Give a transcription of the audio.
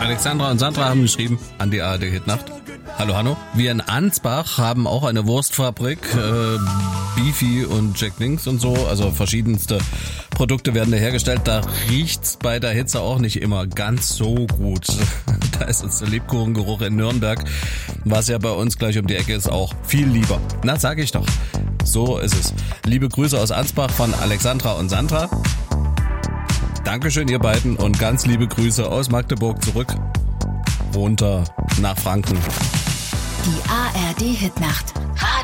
Alexandra und Sandra haben geschrieben an die ARD Hitnacht. Hallo Hanno. Wir in Ansbach haben auch eine Wurstfabrik, Beefy und Jack Links und so, also verschiedenste Produkte werden da hergestellt. Da riecht's bei der Hitze auch nicht immer ganz so gut. Da ist uns der Lebkuchengeruch in Nürnberg, was ja bei uns gleich um die Ecke ist, auch viel lieber. Na, sag ich doch. So ist es. Liebe Grüße aus Ansbach von Alexandra und Sandra. Dankeschön ihr beiden und ganz liebe Grüße aus Magdeburg zurück runter nach Franken. Die ARD Hitnacht.